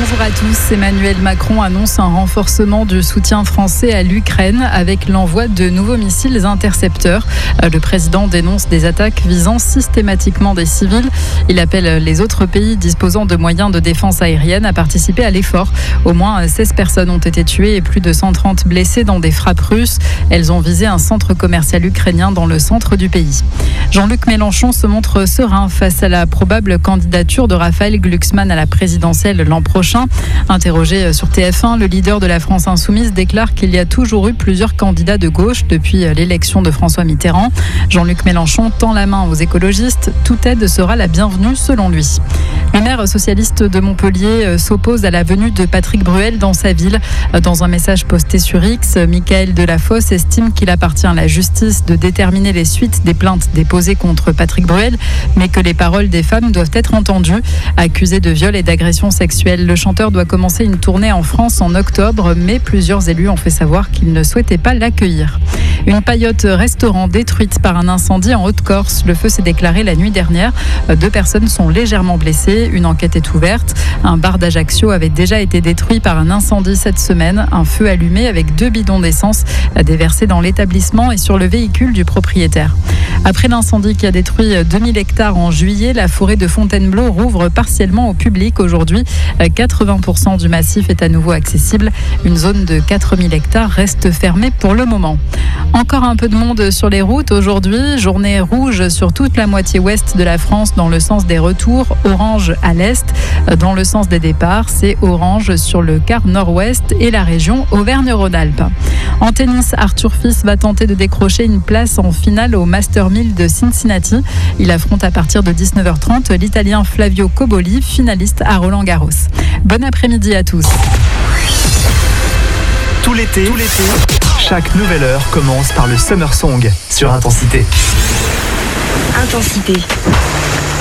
Bonjour à tous. Emmanuel Macron annonce un renforcement du soutien français à l'Ukraine avec l'envoi de nouveaux missiles intercepteurs. Le président dénonce des attaques visant systématiquement des civils. Il appelle les autres pays disposant de moyens de défense aérienne à participer à l'effort. Au moins 16 personnes ont été tuées et plus de 130 blessées dans des frappes russes. Elles ont visé un centre commercial ukrainien dans le centre du pays. Jean-Luc Mélenchon se montre serein face à la probable candidature de Raphaël Glucksmann à la présidentielle l'an prochain. Interrogé sur TF1, le leader de la France Insoumise déclare qu'il y a toujours eu plusieurs candidats de gauche depuis l'élection de François Mitterrand. Jean-Luc Mélenchon tend la main aux écologistes. Toute aide sera la bienvenue selon lui. Le maire socialiste de Montpellier s'oppose à la venue de Patrick Bruel dans sa ville. Dans un message posté sur X, Michael Delafosse estime qu'il appartient à la justice de déterminer les suites des plaintes déposées contre Patrick Bruel, mais que les paroles des femmes doivent être entendues. Accusé de viol et d'agression sexuelle, le chanteur doit commencer une tournée en France en octobre, mais plusieurs élus ont fait savoir qu'ils ne souhaitaient pas l'accueillir. Une paillote restaurant détruite par un incendie en Haute-Corse. Le feu s'est déclaré la nuit dernière. 2 personnes sont légèrement blessées. Une enquête est ouverte. Un bar d'Ajaccio avait déjà été détruit par un incendie cette semaine. Un feu allumé avec 2 bidons d'essence déversés dans l'établissement et sur le véhicule du propriétaire. Après l'incendie qui a détruit 2000 hectares en juillet, la forêt de Fontainebleau rouvre partiellement au public aujourd'hui. 80% du massif est à nouveau accessible. Une zone de 4000 hectares reste fermée pour le moment. Encore un peu de monde sur les routes aujourd'hui. Journée rouge sur toute la moitié ouest de la France dans le sens des retours. Orange à l'est. Dans le sens des départs, c'est orange sur le quart nord-ouest et la région Auvergne-Rhône-Alpes. En tennis, Arthur Fils va tenter de décrocher une place en finale au Master 1000 de Cincinnati. Il affronte à partir de 19h30 l'Italien Flavio Cobolli, finaliste à Roland-Garros. Bon après-midi à tous. Tout l'été, chaque nouvelle heure commence par le Summer Song sur Intensité. Intensité.